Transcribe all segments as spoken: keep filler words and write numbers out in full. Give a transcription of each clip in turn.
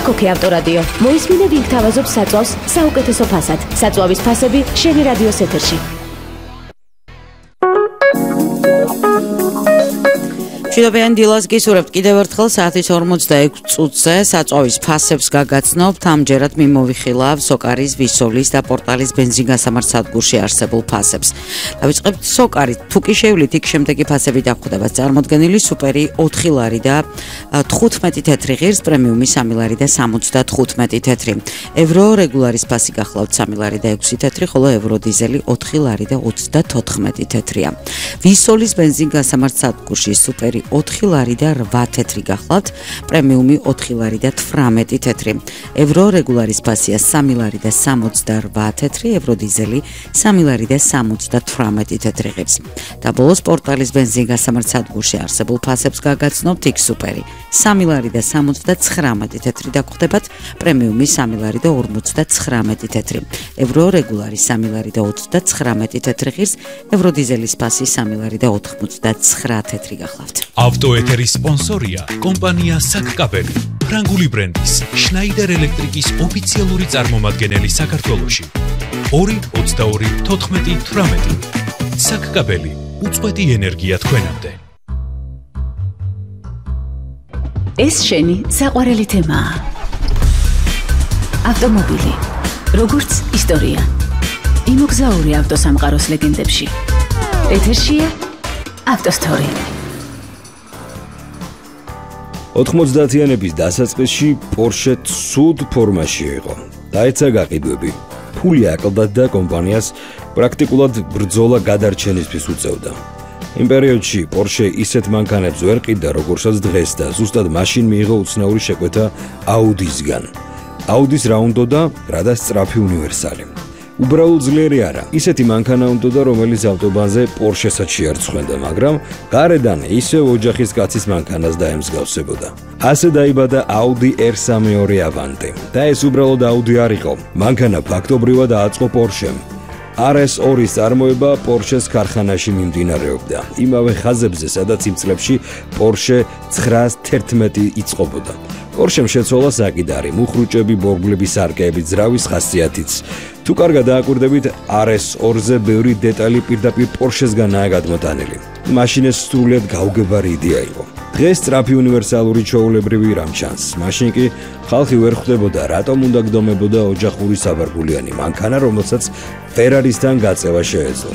აქ-ოქი ავტორადიო. მოისმინე ვინ გთავაზობს საწვავს საუკეთესო ფასად. საწვავის ფასები შენი რადიოს ეთერში. მშვიდობიან დილას გისურვებთ კიდევ ერთხელ საათის ორმოცდაექვსი წუთზე საწვავის ფასებს გაგაცნობთ. ამჯერად მიმოვიხილავ სოკარის, ვისოვლის და პორტალის ბენზინგასამართ სადგურში არსებულ ფასებს. დავიწყებთ სოკარით. თუ კი შევლით, იქ შემდეგი ფასები დაგვხვდება. წარმოდგენილი სუპერი ოთხი ლარი და თხუთმეტი თეთრი ღირს, პრემიუმი სამი ლარი და სამოცდათხუთმეტი თეთრი. ევრო რეგულარის ფასი გახლავთ სამი ლარი და ექვსი თეთრი, ხოლო ევრო დიზელი ოთხი ლარი და ოცდათოთხმეტი თეთრია. ვისოვლის ბენზინგასამართ სადგურში სუპერი ოთხი ლარი და რვა თეთრი გახლავთ, პრემიუმი ოთხი ლარი და თვრამეტი თეთრი. ევრო რეგულარის ფასია სამი ლარი და სამოცდარვა თეთრი, ევრო დიზელი სამი ლარი და სამოცდათვრამეტი თეთრი ღირს. და ბოლოს პორტალის ბენზინგასამართ სადგურში არსებულ ფასებს გაგაცნობთ. იქ სუპერი სამი ლარი და სამოცდაცხრამეტი თეთრი დაგვხვდებათ, პრემიუმი სამი ლარი და ორმოცდაცხრამეტი თეთრი. ევრო რეგულარი სამი ლარი და ოცდაცხრამეტი თეთრი ღირს, ევრო დიზელის ფასი სამი ლარი და ოთხმოცდაცხრა თეთრი გახლავთ. ავტოეთერის სპონსორია კომპანია საკკაბელი, ფრანგული ბრენდის შნაიდერ ელექტრიკის ოფიციალური წარმომადგენელი საქართველოში. ორი ოცდაორი თოთხმეტი თვრამეტი. საკკაბელი, უწყვეტი ენერგია თქვენამდე. ეს შენი საყვარელი თემაა. ავტომობილი, როგორც ისტორია. იმოგზაური ავტოსამყაროს ლეგენდებში. ეთერშია ავტოსტორი. ოთხმოცდათიანების დასაწყისში Porsche ცუდ ფორმაში იყო. დაეცა გაყიდვები. ფული აკლდათ და კომპანიას პრაქტიკულად ბრძოლა გადარჩენისთვის უწევდა. იმ პერიოდში Porsche ისეთ მანქანებს ვერ ყიდდა, როგორცაც დღეს და ზუსტად მაშინ მიიღო უცნაური შეკვეთა Audi-სგან. Audi-ს რა უნდოდა, რადგან სწრაფი უნივერსალი. უბრალოდ ძლიერი არა, ისეთი მანქანა უნდოდა, რომელიც ავტობანზე Porsche-საც შეარცხვენდა, მაგრამ გარედან ისევ ოჯახის კაცის მანქანას დაემსგავსებოდა. ასე დაიბადა Audi R სამეორე Avante. და ეს უბრალოდ Audi არ იყო. მანქანა ფაქტობრივად ააწყო Porsche-მ. R S ორი წარმოება Porsche-ს ქარხანაში მიმდინარეობდა. იმავე ხაზებზე, სადაც იმ წლებში Porsche ცხრაას თერთმეტი იწყობოდა. Porsche-მ შეცვალა საკიდარი, მუხრუჭები, ბორბლების არკეები, ძრავის ხასიათიც. თუ კარგად დააკვირდებით, R S ორზე ბევრი დეტალი პირდაპირ Porsche-სგანაა გადმოტანილი. მაშინ ეს სრულიად გაუგებარი იდეა იყო. დღეს სწრაფი უნივერსალური ჩვეულებრივი რამ ჩანს. მაშინ კი ხალხი ვერ ხვდებოდა, რატომ უნდა გდომებოდა ოჯახური საბარგულიანი მანქანა, რომელსაც Ferrari-სთან გაწევა შეეძლო.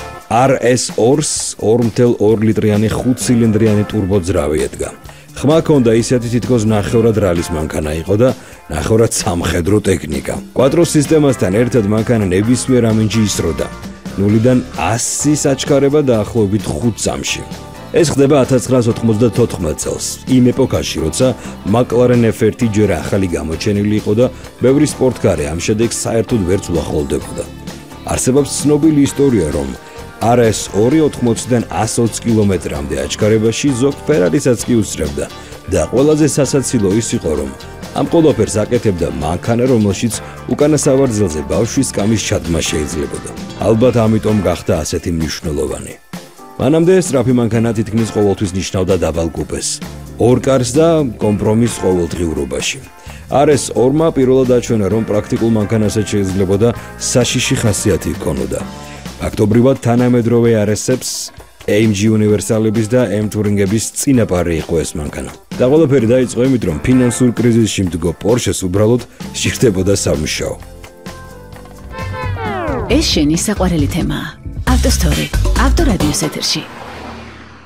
R S ორს ორი კoma ორი ლიტრიანი ხუთ ცილინდრიანი ტურბოძრავი ედგა. ხმა ჰქონდა ისეთი თითქოს ნახევრად რალის მანქანა იყო და ნახევრად სამხედრო ტექნიკა. კვატრო სისტემასთან ერთად მანქანა ნებისმიერ ამინჯი ისროდა. ნულიდან ასი საჩქარება დაახლოებით ხუთ წამში. ეს ხდება ათას ცხრაას ოთხმოცდათოთხმეტ წელს, იმ ეპოქაში, როცა McLaren F ერთი ჯერ ახალი გამოჩენილი იყო და ბევრი სპორტკარი ამ შედეგს საერთოდ ვერც უახლოვდებოდა. არსებობს ცნობილი ისტორია, რომ R S ორი ოთხმოციდან ასს ოცი კილომეტრამდე აჩქარებაში ზოგ Ferrari-საც კი უსწრებდა და ყველაზე სასაცილო ის იყო, რომ ამ ყველაფერს აკეთებდა მანქანა, რომელშიც უკანა სავარძელზე ბავშვის კამის ჩადმა შეიძლებოდა. ალბათ ამიტომ გახდა ასეთი მნიშვნელოვანი. მანამდე სწრაფი მანქანა თითქმის ყოველთვის ნიშნავდა დაბალ კუპეს, ორ კარს და კომპრომისს ყოველდღიურობაში. R S ორმა პირველად აჩვენა, რომ პრაქტიკულ მანქანასაც შეიძლებოდა საშიში ხასიათი ჰქონოდა. ფაქტობრივად თანამედროვე R S-ებს, A M G უნივერსალების და M Touring-ების წინაპარი იყო ეს მანქანა. და ყველაფერი დაიწყო იმით, რომ ფინანსურ კრიზისში მდგო Porsche-ს უბრალოდ სჭირდებოდა სამუშაო. ეს შენი საყვარელი თემაა. ავტოსტორი, ავტორადიოს ეთერში.